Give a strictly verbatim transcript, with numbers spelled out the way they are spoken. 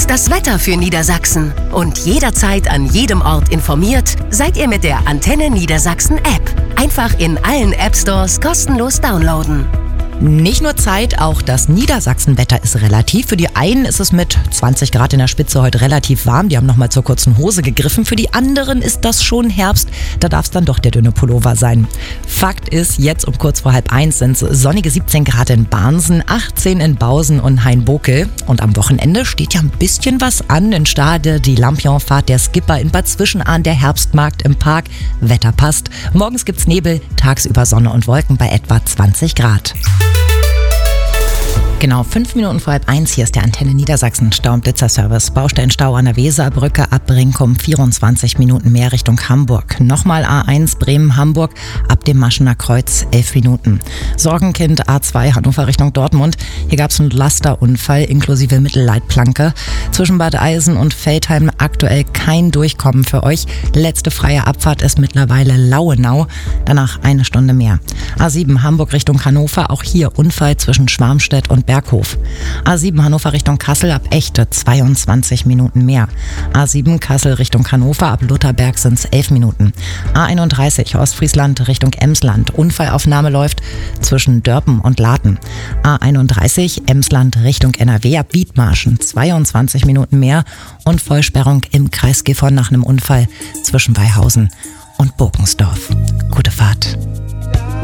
ist das Wetter für Niedersachsen. Und jederzeit an jedem Ort informiert seid ihr mit der Antenne Niedersachsen App. Einfach in allen App Stores kostenlos downloaden. Nicht nur Zeit, auch das Niedersachsenwetter ist relativ. Für die einen ist es mit zwanzig Grad in der Spitze heute relativ warm. Die haben nochmal zur kurzen Hose gegriffen. Für die anderen ist das schon Herbst. Da darf es dann doch der dünne Pullover sein. Fakt ist, jetzt um kurz vor halb eins sind es sonnige siebzehn Grad in Barnsen, achtzehn in Bausen und Hainbokel. Und am Wochenende steht ja ein bisschen was an. In Stade die Lampionfahrt, der Skipper in Bad Zwischenahn, der Herbstmarkt im Park. Wetter passt. Morgens gibt's Nebel, tagsüber Sonne und Wolken bei etwa zwanzig Grad. Genau, fünf Minuten vor halb eins, hier ist der Antenne Niedersachsen Stau- und Blitzerservice. Baustellenstau an der Weserbrücke ab Brinkum, vierundzwanzig Minuten mehr Richtung Hamburg. Nochmal A eins Bremen-Hamburg ab dem Maschener Kreuz, elf Minuten. Sorgenkind A zwei Hannover Richtung Dortmund. Hier gab es einen Lasterunfall inklusive Mittelleitplanke. Zwischen Bad Eisen und Veltheim aktuell kein Durchkommen für euch. Letzte freie Abfahrt ist mittlerweile Lauenau. Danach eine Stunde mehr. A sieben Hamburg Richtung Hannover, auch hier Unfall zwischen Schwarmstedt und Berghof. A sieben Hannover Richtung Kassel ab Echte, zweiundzwanzig Minuten mehr. A sieben Kassel Richtung Hannover ab Lutherberg sind es elf Minuten. A einunddreißig Ostfriesland Richtung Emsland. Unfallaufnahme läuft zwischen Dörpen und Laten. A einunddreißig Emsland Richtung N R W ab Wiedmarschen, zweiundzwanzig Minuten mehr. Und Vollsperrung im Kreis Gifhorn nach einem Unfall zwischen Beihausen und Burgensdorf. Gute Fahrt.